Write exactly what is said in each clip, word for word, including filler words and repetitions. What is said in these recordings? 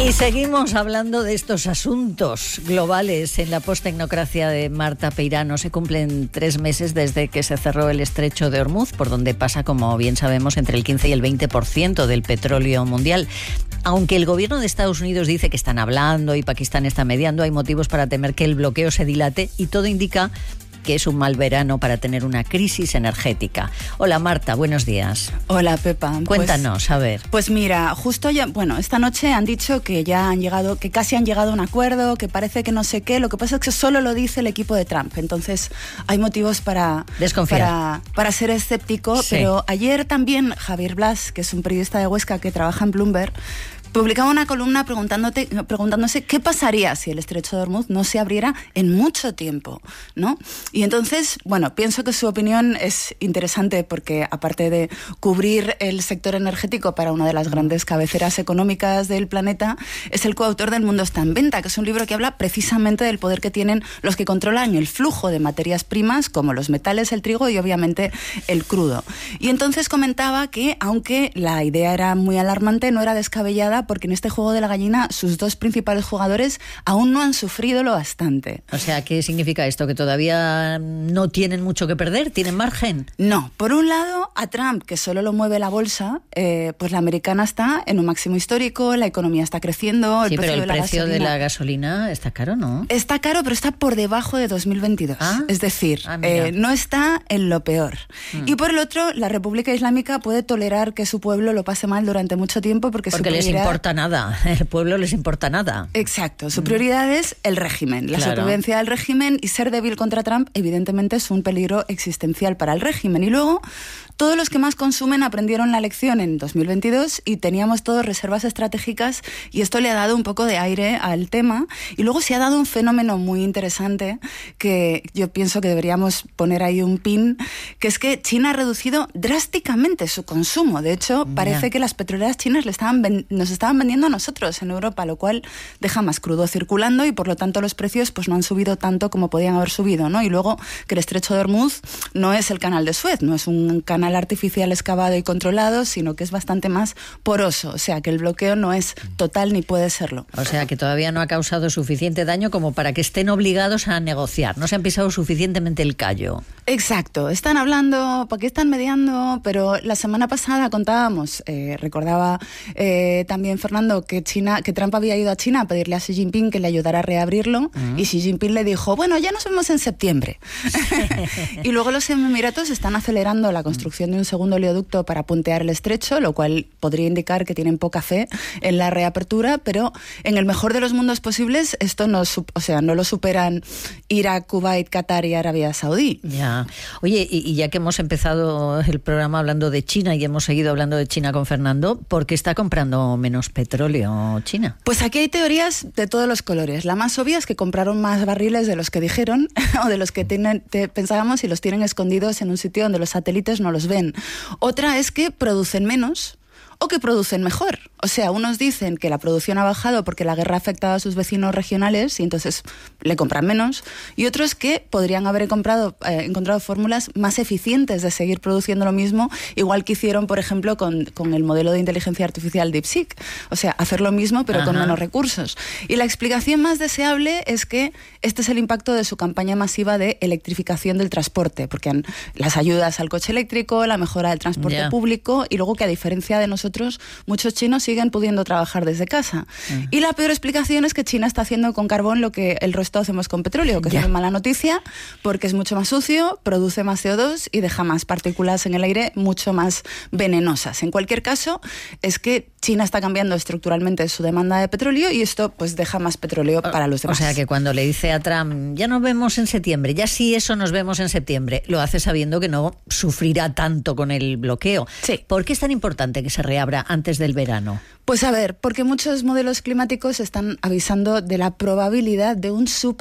Y seguimos hablando de estos asuntos globales en la posttecnocracia de Marta Peirano. Se cumplen tres meses desde que se cerró el estrecho de Hormuz, por donde pasa, como bien sabemos, entre el quince y el veinte por ciento del petróleo mundial. Aunque el gobierno de Estados Unidos dice que están hablando y Pakistán está mediando, hay motivos para temer que el bloqueo se dilate y todo indica que es un mal verano para tener una crisis energética. Hola Marta, buenos días. Hola Pepa. Cuéntanos, pues, a ver. Pues mira, justo ya, bueno, esta noche han dicho que ya han llegado, que casi han llegado a un acuerdo, que parece que no sé qué, lo que pasa es que solo lo dice el equipo de Trump, entonces hay motivos para desconfiar, para, para ser escéptico, sí. Pero ayer también Javier Blas, que es un periodista de Huesca que trabaja en Bloomberg, publicaba una columna preguntándote, preguntándose qué pasaría si el estrecho de Hormuz no se abriera en mucho tiempo, ¿no? Y entonces, bueno, pienso que su opinión es interesante porque, aparte de cubrir el sector energético para una de las grandes cabeceras económicas del planeta, es el coautor del Mundo está en venta, que es un libro que habla precisamente del poder que tienen los que controlan el flujo de materias primas, como los metales, el trigo y obviamente el crudo. Y entonces comentaba que, aunque la idea era muy alarmante, no era descabellada, porque en este juego de la gallina sus dos principales jugadores aún no han sufrido lo bastante. O sea, ¿qué significa esto? ¿Que todavía no tienen mucho que perder? ¿Tienen margen? No. Por un lado, a Trump, que solo lo mueve la bolsa, eh, pues la americana está en un máximo histórico, la economía está creciendo. El sí, precio pero el de la precio gasolina, de la gasolina está caro, ¿no? Está caro, pero está por debajo de dos mil veintidós. ¿Ah? Es decir, ah, eh, no está en lo peor. Mm. Y por el otro, la República Islámica puede tolerar que su pueblo lo pase mal durante mucho tiempo porque, porque su les prioridad... importa nada, el pueblo les importa nada. Exacto, su prioridad mm. es el régimen, la claro. supervivencia del régimen, y ser débil contra Trump evidentemente es un peligro existencial para el régimen. Y luego, todos los que más consumen aprendieron la lección en dos mil veintidós y teníamos todos reservas estratégicas, y esto le ha dado un poco de aire al tema. Y luego se ha dado un fenómeno muy interesante que yo pienso que deberíamos poner ahí un pin, que es que China ha reducido drásticamente su consumo. De hecho, parece yeah. que las petroleras chinas le estaban ven- nos estaban vendiendo a nosotros en Europa, lo cual deja más crudo circulando y por lo tanto los precios pues no han subido tanto como podían haber subido, ¿no? Y luego que el estrecho de Hormuz no es el canal de Suez, no es un canal artificial excavado y controlado, sino que es bastante más poroso, o sea que el bloqueo no es total ni puede serlo. O sea que todavía no ha causado suficiente daño como para que estén obligados a negociar, no se han pisado suficientemente el callo. Exacto, están hablando, porque están mediando, pero la semana pasada contábamos, eh, recordaba eh, también Fernando, que China, que Trump había ido a China a pedirle a Xi Jinping que le ayudara a reabrirlo, uh-huh. y Xi Jinping le dijo, bueno, ya nos vemos en septiembre. Y luego los Emiratos están acelerando la construcción de un segundo oleoducto para puntear el estrecho, lo cual podría indicar que tienen poca fe en la reapertura, pero en el mejor de los mundos posibles esto no, o sea, no lo superan Irak, Kuwait, Qatar y Arabia Saudí. Ya. Oye, y, y ya que hemos empezado el programa hablando de China y hemos seguido hablando de China con Fernando, ¿por qué está comprando menos petróleo China? Pues aquí hay teorías de todos los colores. La más obvia es que compraron más barriles de los que dijeron o de los que tienen, te, pensábamos y los tienen escondidos en un sitio donde los satélites no los ven. Otra es que producen menos o que producen mejor. O sea, unos dicen que la producción ha bajado porque la guerra ha afectado a sus vecinos regionales y entonces le compran menos, y otros que podrían haber comprado, eh, encontrado fórmulas más eficientes de seguir produciendo lo mismo, igual que hicieron, por ejemplo, con, con el modelo de inteligencia artificial DeepSeek. O sea, hacer lo mismo pero Ajá. con menos recursos. Y la explicación más deseable es que este es el impacto de su campaña masiva de electrificación del transporte, porque han, las ayudas al coche eléctrico, la mejora del transporte yeah. público, y luego que a diferencia de nosotros, muchos chinos siguen pudiendo trabajar desde casa. Uh-huh. Y la peor explicación es que China está haciendo con carbón lo que el resto hacemos con petróleo, que yeah. es una mala noticia, porque es mucho más sucio, produce más C O dos y deja más partículas en el aire mucho más venenosas. En cualquier caso, es que China está cambiando estructuralmente su demanda de petróleo y esto pues deja más petróleo o, para los demás. O sea que cuando le dice a Trump, ya nos vemos en septiembre, ya sí eso nos vemos en septiembre, lo hace sabiendo que no sufrirá tanto con el bloqueo. Sí. ¿Por qué es tan importante que se reabra antes del verano? Pues a ver, porque muchos modelos climáticos están avisando de la probabilidad de un súper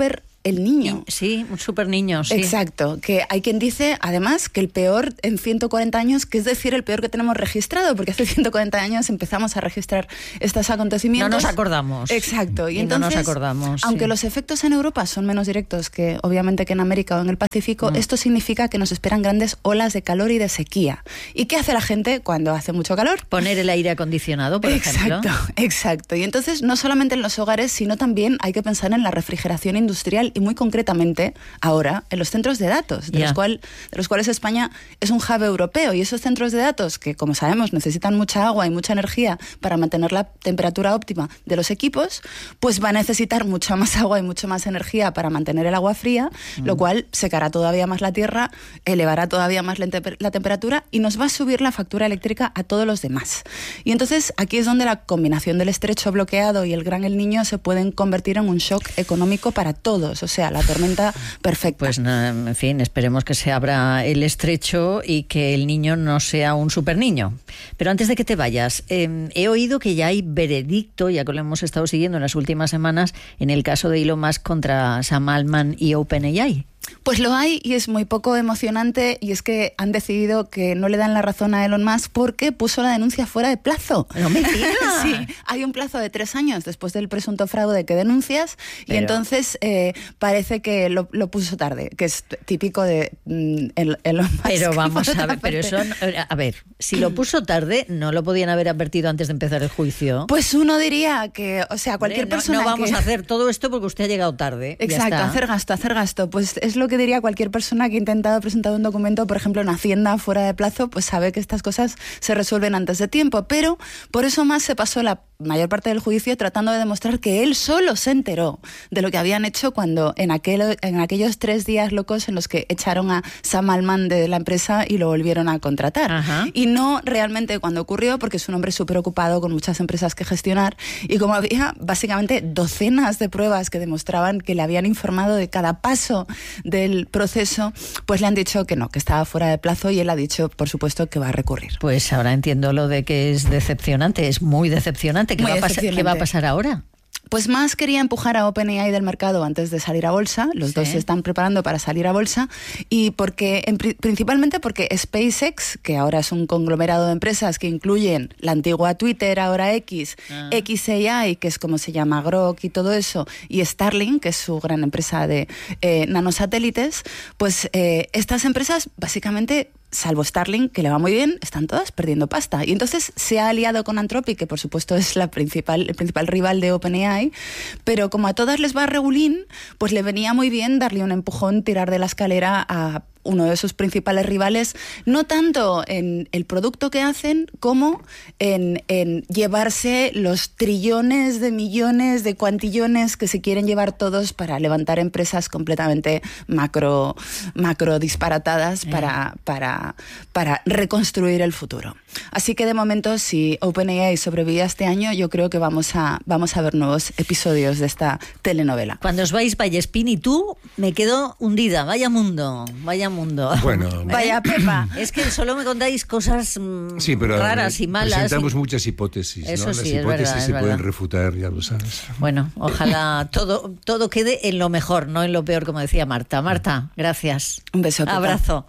el niño. Sí, un super niño, sí. Exacto, que hay quien dice, además, que el peor en ciento cuarenta años, que es decir, el peor que tenemos registrado, porque hace ciento cuarenta años empezamos a registrar estos acontecimientos. No nos acordamos. Exacto. Y, y entonces, no nos acordamos. Aunque sí. los efectos en Europa son menos directos que, obviamente, que en América o en el Pacífico, mm. esto significa que nos esperan grandes olas de calor y de sequía. ¿Y qué hace la gente cuando hace mucho calor? Poner el aire acondicionado, por exacto, ejemplo. Exacto, exacto. Y entonces, no solamente en los hogares, sino también hay que pensar en la refrigeración industrial y muy concretamente, ahora, en los centros de datos, de, yeah. los, cual, de los cuales España es un hub europeo. Y esos centros de datos, que como sabemos necesitan mucha agua y mucha energía para mantener la temperatura óptima de los equipos, pues va a necesitar mucha más agua y mucha más energía para mantener el agua fría, mm. lo cual secará todavía más la tierra, elevará todavía más la, te- la temperatura y nos va a subir la factura eléctrica a todos los demás. Y entonces aquí es donde la combinación del estrecho bloqueado y el Gran El Niño se pueden convertir en un shock económico para todos, o sea, la tormenta perfecta. Pues en fin, esperemos que se abra el estrecho y que el niño no sea un super niño. Pero antes de que te vayas, eh, he oído que ya hay veredicto, ya que lo hemos estado siguiendo en las últimas semanas, en el caso de Elon Musk contra Sam Altman y OpenAI. Pues lo hay y es muy poco emocionante, y es que han decidido que no le dan la razón a Elon Musk porque puso la denuncia fuera de plazo. No me digas. Sí, hay un plazo de tres años después del presunto fraude que denuncias. Pero... y entonces eh, parece que lo, lo puso tarde, que es típico de mm, el, Elon Musk. Pero vamos a ver, pero eso, a ver, si lo puso tarde, ¿no lo podían haber advertido antes de empezar el juicio? Pues uno diría que, o sea, cualquier no, persona No vamos que... a hacer todo esto porque usted ha llegado tarde. Exacto, hacer gasto, hacer gasto. Pues es lo que diría cualquier persona que ha intentado presentar un documento, por ejemplo, en Hacienda fuera de plazo, pues sabe que estas cosas se resuelven antes de tiempo. Pero por eso más se pasó la mayor parte del juicio tratando de demostrar que él solo se enteró de lo que habían hecho cuando en, aquel, en aquellos tres días locos en los que echaron a Sam Altman de la empresa y lo volvieron a contratar. Ajá. Y no realmente cuando ocurrió, porque es un hombre súper ocupado con muchas empresas que gestionar, y como había básicamente docenas de pruebas que demostraban que le habían informado de cada paso del proceso, pues le han dicho que no, que estaba fuera de plazo, y él ha dicho, por supuesto, que va a recurrir. Pues ahora entiendo lo de que es decepcionante, es muy decepcionante. ¿Qué, muy va, a decepcionante. Pasar, ¿qué va a pasar ahora? Pues Musk quería empujar a OpenAI del mercado antes de salir a bolsa. Los sí. dos se están preparando para salir a bolsa, y porque en, principalmente porque SpaceX, que ahora es un conglomerado de empresas que incluyen la antigua Twitter, ahora X, ah. X A I, que es como se llama Grok y todo eso, y Starlink, que es su gran empresa de eh, nanosatélites, pues eh, estas empresas básicamente, salvo Starlink, que le va muy bien, están todas perdiendo pasta. Y entonces se ha aliado con Anthropic, que por supuesto es la principal, el principal rival de OpenAI, pero como a todas les va regulín, pues le venía muy bien darle un empujón, tirar de la escalera a uno de sus principales rivales, no tanto en el producto que hacen como en, en llevarse los trillones de millones de cuantillones que se quieren llevar todos para levantar empresas completamente macro, macro disparatadas eh. para, para, para reconstruir el futuro. Así que de momento, si OpenAI sobrevive este año, yo creo que vamos a, vamos a ver nuevos episodios de esta telenovela. Cuando os vais, Vallespín y tú, me quedo hundida. Vaya mundo, vaya mundo. Bueno, vaya Pepa. Es que solo me contáis cosas mmm, sí, pero raras y malas. Presentamos y... muchas hipótesis, Eso ¿no? sí, Las es hipótesis verdad, se es pueden verdad. refutar, ya lo sabes. Bueno, ojalá todo, todo quede en lo mejor, no en lo peor, como decía Marta. Marta, gracias. Un beso. Pepa. Abrazo.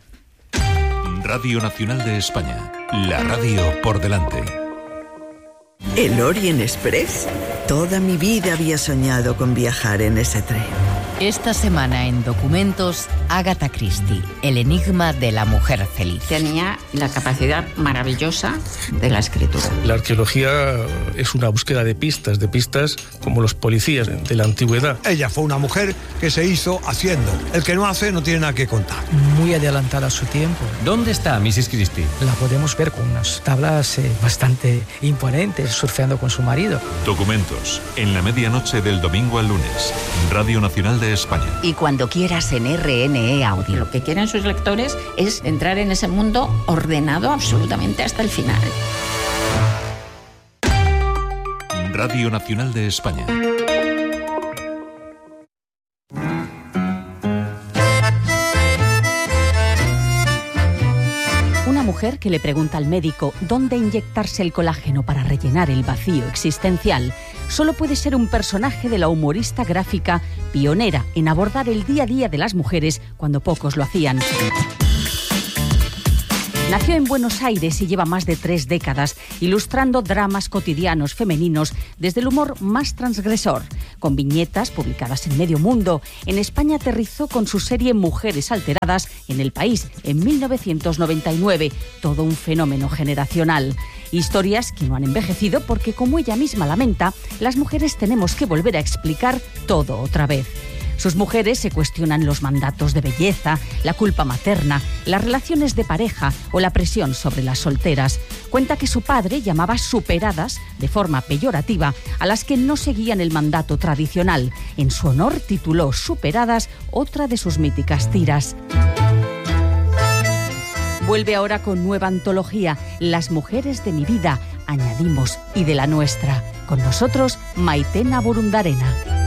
Radio Nacional de España, la radio por delante. ¿El Orient Express? Toda mi vida había soñado con viajar en ese tren. Esta semana en Documentos, Agatha Christie, el enigma de la mujer feliz. Tenía la capacidad maravillosa de la escritura. La arqueología es una búsqueda de pistas, de pistas como los policías de la antigüedad. Ella fue una mujer que se hizo haciendo. El que no hace no tiene nada que contar. Muy adelantada a su tiempo. ¿Dónde está missus Christie? La podemos ver con unas tablas eh, bastante imponentes, surfeando con su marido. Documentos, en la medianoche del domingo al lunes. Radio Nacional de España. Y cuando quieras en R N E Audio. Lo que quieren sus lectores es entrar en ese mundo ordenado absolutamente hasta el final. Radio Nacional de España. mujer que le pregunta al médico dónde inyectarse el colágeno para rellenar el vacío existencial solo puede ser un personaje de la humorista gráfica pionera en abordar el día a día de las mujeres cuando pocos lo hacían. Nació en Buenos Aires y lleva más de tres décadas ilustrando dramas cotidianos femeninos desde el humor más transgresor, con viñetas publicadas en medio mundo. En España aterrizó con su serie Mujeres alteradas en El País en mil novecientos noventa y nueve, todo un fenómeno generacional. Historias que no han envejecido porque, como ella misma lamenta, las mujeres tenemos que volver a explicar todo otra vez. Sus mujeres se cuestionan los mandatos de belleza, la culpa materna, las relaciones de pareja o la presión sobre las solteras. Cuenta que su padre llamaba superadas, de forma peyorativa, a las que no seguían el mandato tradicional. En su honor tituló Superadas otra de sus míticas tiras. Vuelve ahora con nueva antología, Las mujeres de mi vida, añadimos, y de la nuestra. Con nosotros, Maitena Burundarena.